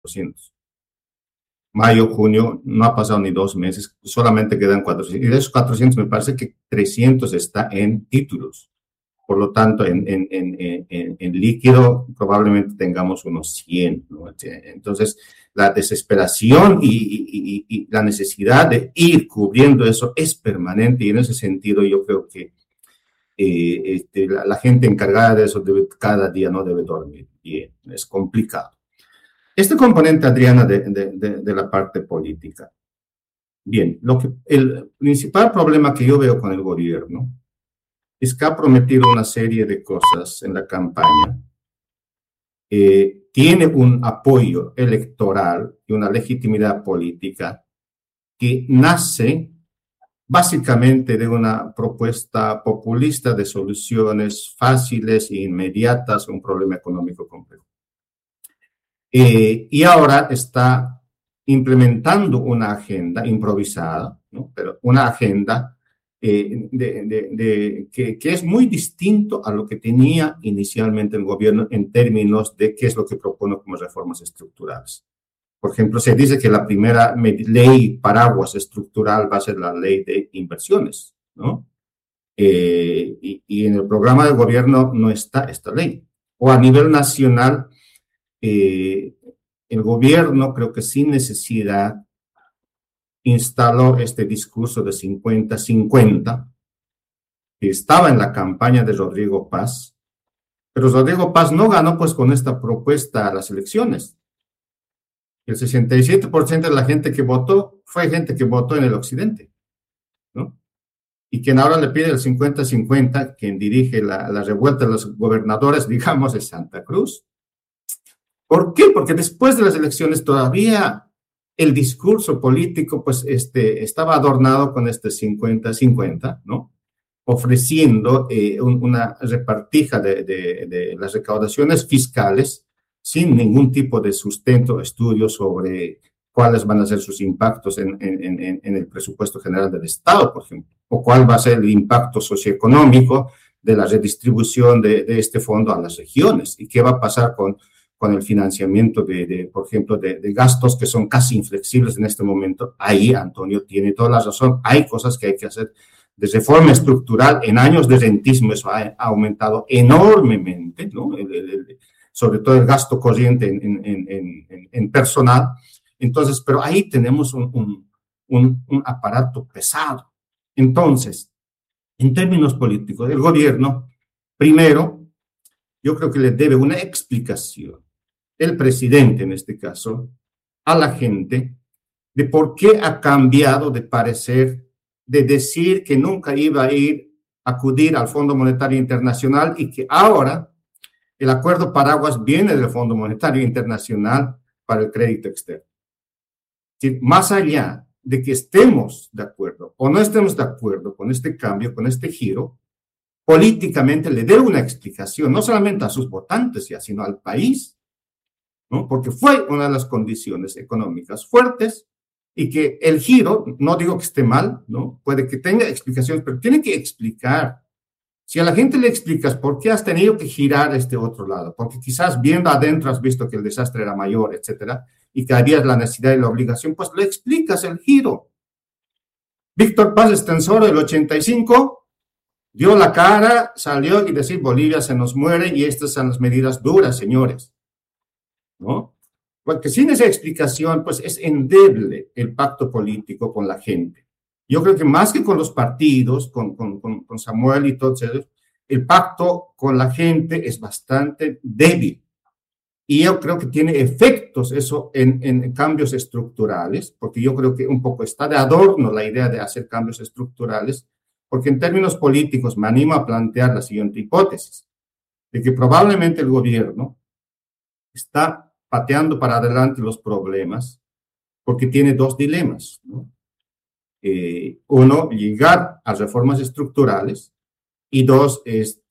400. Mayo, junio, no ha pasado ni 2 meses, solamente quedan 400. Y de esos 400 me parece que 300 está en títulos. Por lo tanto, en líquido probablemente tengamos unos 100, ¿no? Entonces, la desesperación y la necesidad de ir cubriendo eso es permanente, y en ese sentido yo creo que la gente encargada de eso cada día no debe dormir bien, es complicado. Este componente, Adriana, de la parte política. Bien, el principal problema que yo veo con el gobierno es que ha prometido una serie de cosas en la campaña. Tiene un apoyo electoral y una legitimidad política que nace básicamente de una propuesta populista de soluciones fáciles e inmediatas a un problema económico complejo. Y ahora está implementando una agenda improvisada, ¿no? Pero una agenda que es muy distinto a lo que tenía inicialmente el gobierno en términos de qué es lo que propone como reformas estructurales. Por ejemplo, se dice que la primera ley paraguas estructural va a ser la ley de inversiones, ¿no? Y en el programa del gobierno no está esta ley. O a nivel nacional, el gobierno, creo que sin necesidad, instaló este discurso de 50-50, que estaba en la campaña de Rodrigo Paz, pero Rodrigo Paz no ganó pues con esta propuesta a las elecciones. El 67% de la gente que votó fue gente que votó en el occidente, ¿no? Y quien ahora le pide el 50-50, quien dirige la revuelta de los gobernadores, digamos, es Santa Cruz. ¿Por qué? Porque después de las elecciones todavía el discurso político pues estaba adornado con este 50-50, ¿no? Ofreciendo una repartija de las recaudaciones fiscales sin ningún tipo de sustento o estudio sobre cuáles van a ser sus impactos en el presupuesto general del Estado, por ejemplo, o cuál va a ser el impacto socioeconómico de la redistribución de este fondo a las regiones, y qué va a pasar con el financiamiento por ejemplo, de gastos que son casi inflexibles en este momento. Ahí Antonio tiene toda la razón, hay cosas que hay que hacer de reforma estructural. En años de rentismo eso ha aumentado enormemente, ¿no? Sobre todo el gasto corriente en personal. Entonces, pero ahí tenemos un aparato pesado. Entonces, en términos políticos, el gobierno, primero, yo creo que le debe una explicación, el presidente en este caso, a la gente de por qué ha cambiado de parecer, de decir que nunca iba a acudir al Fondo Monetario Internacional y que ahora el acuerdo paraguas viene del Fondo Monetario Internacional para el crédito externo. Más allá de que estemos de acuerdo o no estemos de acuerdo con este cambio, con este giro, políticamente le dé una explicación, no solamente a sus votantes, sino al país, ¿no? Porque fue una de las condiciones económicas fuertes, y que el giro, no digo que esté mal, ¿no? Puede que tenga explicaciones, pero tiene que explicar. Si a la gente le explicas por qué has tenido que girar este otro lado, porque quizás viendo adentro has visto que el desastre era mayor, etcétera, y que había la necesidad y la obligación, pues le explicas el giro. Víctor Paz Estenssoro, el 85, dio la cara, salió y decir Bolivia se nos muere y estas son las medidas duras, señores, ¿no? Porque sin esa explicación, pues es endeble el pacto político con la gente. Yo creo que más que con los partidos, con Samuel y todo eso, el pacto con la gente es bastante débil. Y yo creo que tiene efectos eso en cambios estructurales, porque yo creo que un poco está de adorno la idea de hacer cambios estructurales, porque en términos políticos me animo a plantear la siguiente hipótesis, de que probablemente el gobierno está pateando para adelante los problemas porque tiene dos dilemas, ¿no? Uno, llegar a reformas estructurales, y dos,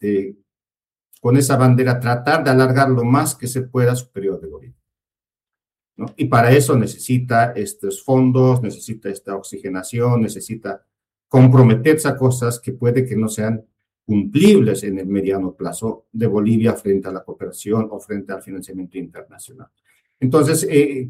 con esa bandera tratar de alargar lo más que se pueda su periodo de gobierno, ¿no? Y para eso necesita estos fondos, necesita esta oxigenación, necesita comprometerse a cosas que puede que no sean cumplibles en el mediano plazo de Bolivia frente a la cooperación o frente al financiamiento internacional. Entonces,